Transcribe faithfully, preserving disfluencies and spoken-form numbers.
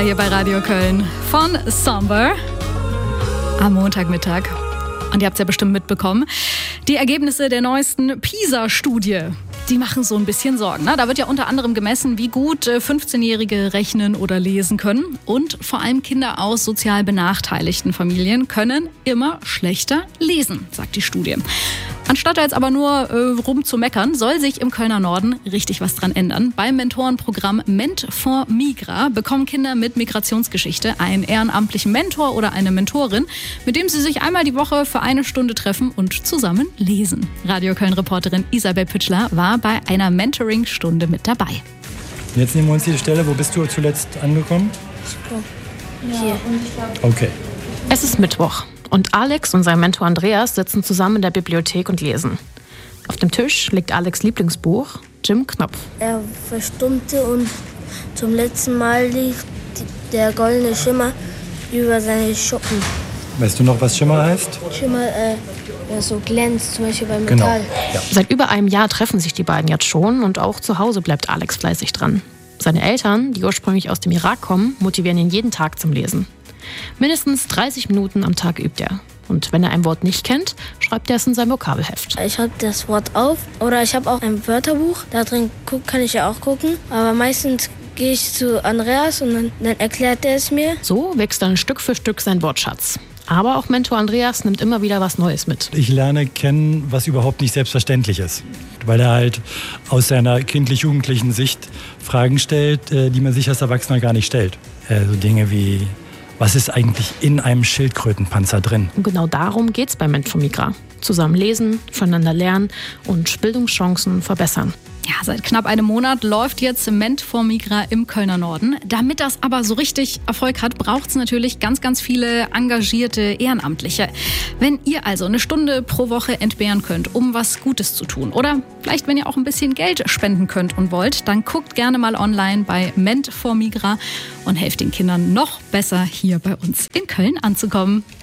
hier bei Radio Köln von Somber am Montagmittag. Und ihr habt es ja bestimmt mitbekommen, die Ergebnisse der neuesten PISA-Studie, die machen so ein bisschen Sorgen. Ne? Da wird ja unter anderem gemessen, wie gut fünfzehnjährige rechnen oder lesen können. Und vor allem Kinder aus sozial benachteiligten Familien können immer schlechter lesen, sagt die Studie. Anstatt da jetzt aber nur äh, rumzumeckern, soll sich im Kölner Norden richtig was dran ändern. Beim Mentorenprogramm Ment for Migra bekommen Kinder mit Migrationsgeschichte einen ehrenamtlichen Mentor oder eine Mentorin, mit dem sie sich einmal die Woche für eine Stunde treffen und zusammen lesen. Radio Köln-Reporterin Isabel Pütschler war bei einer Mentoring-Stunde mit dabei. Jetzt nehmen wir uns die Stelle. Wo bist du zuletzt angekommen? Hier. Okay. Es ist Mittwoch und Alex und sein Mentor Andreas sitzen zusammen in der Bibliothek und lesen. Auf dem Tisch liegt Alex' Lieblingsbuch, Jim Knopf. Er verstummte und zum letzten Mal liegt der goldene Schimmer über seine Schuppen. Weißt du noch, was Schimmer heißt? Schimmer, äh, ja, so glänzt, zum Beispiel beim Genau. Metall. Ja. Seit über einem Jahr treffen sich die beiden jetzt schon und auch zu Hause bleibt Alex fleißig dran. Seine Eltern, die ursprünglich aus dem Irak kommen, motivieren ihn jeden Tag zum Lesen. Mindestens dreißig Minuten am Tag übt er. Und wenn er ein Wort nicht kennt, schreibt er es in sein Vokabelheft. Ich schreibe das Wort auf oder ich habe auch ein Wörterbuch. Da drin guck, kann ich ja auch gucken. Aber meistens gehe ich zu Andreas und dann, dann erklärt er es mir. So wächst dann Stück für Stück sein Wortschatz. Aber auch Mentor Andreas nimmt immer wieder was Neues mit. Ich lerne kennen, was überhaupt nicht selbstverständlich ist. Weil er halt aus seiner kindlich-jugendlichen Sicht Fragen stellt, die man sich als Erwachsener gar nicht stellt. So Dinge wie: Was ist eigentlich in einem Schildkrötenpanzer drin? Und genau darum geht es bei Ment for Migra. Zusammen lesen, voneinander lernen und Bildungschancen verbessern. Ja, seit knapp einem Monat läuft jetzt Ment for Migra im Kölner Norden. Damit das aber so richtig Erfolg hat, braucht es natürlich ganz, ganz viele engagierte Ehrenamtliche. Wenn ihr also eine Stunde pro Woche entbehren könnt, um was Gutes zu tun, oder vielleicht, wenn ihr auch ein bisschen Geld spenden könnt und wollt, dann guckt gerne mal online bei Ment for Migra und helft den Kindern noch besser hier bei uns in Köln anzukommen.